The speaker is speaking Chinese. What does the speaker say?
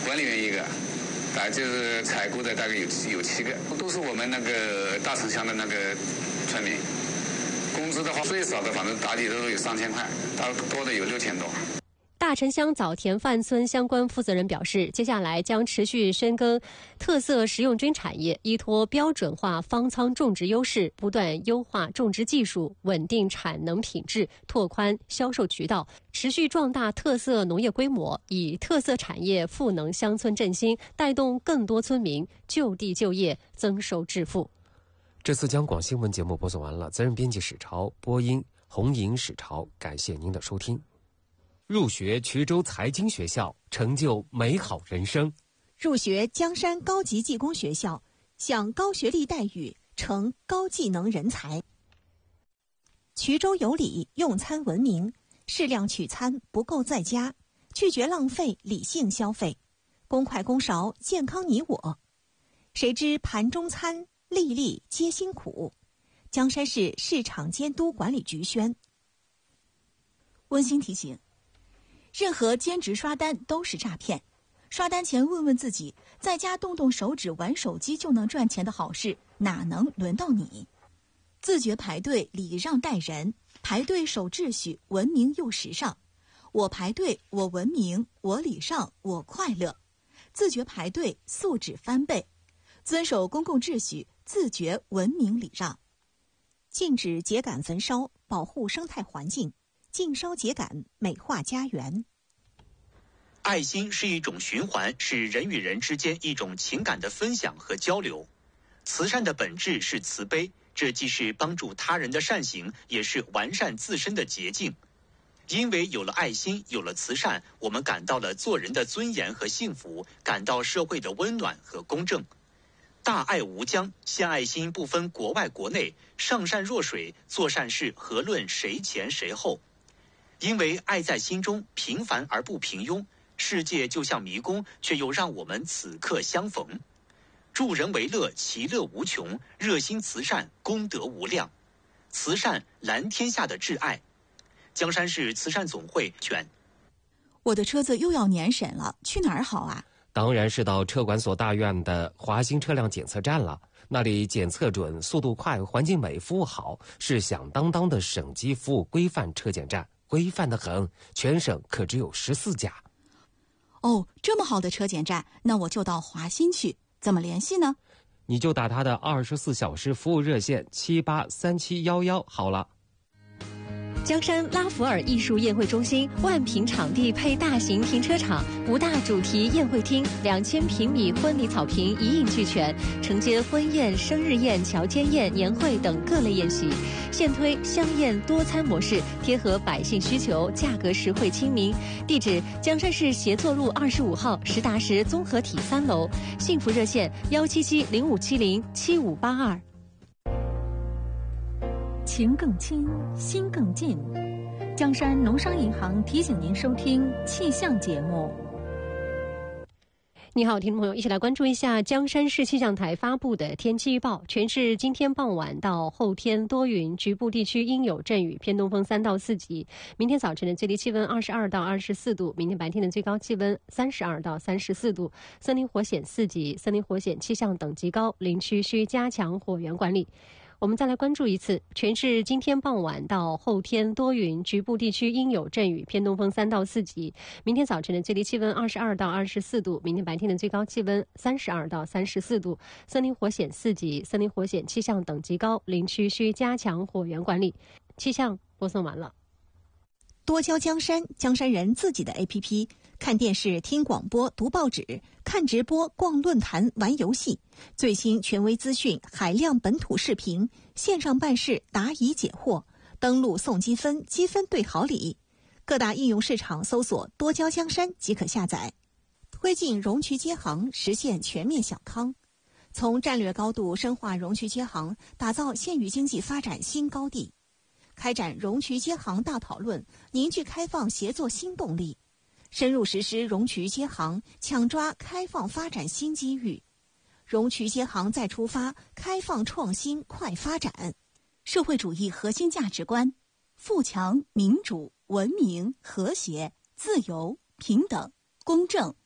管理员1个，就是采购的大概有7个，都是我们那个大城乡的那个村民。工资的话，最少的反正打底都有3000块，多的有6000多。 大城乡枣田范村相关负责人表示，接下来将持续深耕特色食用菌产业，依托标准化方舱种植优势，不断优化种植技术，稳定产能品质，拓宽销售渠道，持续壮大特色农业规模，以特色产业赋能乡村振兴，带动更多村民就地就业，增收致富。 这次央广新闻节目播送完了，责任编辑史超，播音红莹、史超，感谢您的收听。入学衢州财经学校，成就美好人生； 入学江山高级技工学校，享高学历待遇，成高技能人才。衢州有礼，用餐文明，适量取餐，不够在家，拒绝浪费，理性消费，公筷公勺，健康你我。谁知盘中餐，粒粒皆辛苦。江山市市场监督管理局宣。温馨提醒：任何兼职刷单都是诈骗，刷单前问问自己，在家动动手指玩手机就能赚钱的好事，哪能轮到你？自觉排队，礼让待人，排队守秩序，文明又时尚。我排队，我文明，我礼让，我快乐。自觉排队，素质翻倍，遵守公共秩序，自觉文明礼让。禁止秸秆焚烧，保护生态环境。禁烧秸秆，美化家园。 爱心是一种循环，是人与人之间一种情感的分享和交流。慈善的本质是慈悲，这既是帮助他人的善行，也是完善自身的捷径。因为有了爱心，有了慈善，我们感到了做人的尊严和幸福，感到社会的温暖和公正。大爱无疆，献爱心不分国外国内，上善若水，做善事何论谁前谁后。因为爱在心中，平凡而不平庸，世界就像迷宫，却又让我们此刻相逢。助人为乐，其乐无穷；热心慈善，功德无量。慈善蓝天下的挚爱。江山市慈善总会选。 我的车子又要年审了，去哪儿好啊？ 当然是到车管所大院的华新车辆检测站了，那里检测准，速度快，环境美，服务好，是响当当的省级服务规范车检站。规范得很，全省可只有14家。 哦，这么好的车检站，那我就到华新去。怎么联系呢？ 你就打他的24小时服务热线783711好了。 江山拉弗尔艺术宴会中心万平场地配大型停车场，5大主题宴会厅，2000平米婚礼草坪一应俱全，承接婚宴、生日宴、乔迁宴、年会等各类宴席。现推香宴多餐模式，贴合百姓需求，价格实惠亲民。地址：江山市协作路25号实达实综合体3楼。幸福热线17705707582。 情更亲，心更近。江山农商银行提醒您收听气象节目。 你好，听众朋友，一起来关注一下江山市气象台发布的天气预报。全市今天傍晚到后天多云，局部地区阴有阵雨，偏东风3到4级。明天早晨的最低气温22到24度，明天白天的最高气温32到34度。森林火险4级，森林火险气象等级高，林区需加强火源管理。我们再来关注一次，全市今天傍晚到后天多云，局部地区阴有阵雨，偏东风3到4级。明天早晨的最低气温22到24度，明天白天的最高气温32到34度。森林火险4级，森林火险气象等级高，林区需加强火源管理。气象播送完了。 多交江山，江山人自己的 APP， 看电视、听广播、读报纸、看直播、逛论坛、玩游戏，最新权威资讯、海量本土视频，线上办事、答疑解惑，登录送积分，积分兑好礼。各大应用市场搜索多交江山即可下载。推进容渠接行，实现全面小康。从战略高度深化容渠接行，打造县域经济发展新高地。开展容渠接行大讨论，凝聚开放协作新动力，深入实施容渠接行，抢抓开放发展新机遇。容渠接行再出发，开放创新快发展。社会主义核心价值观：富强、民主、文明、和谐、自由、平等、公正、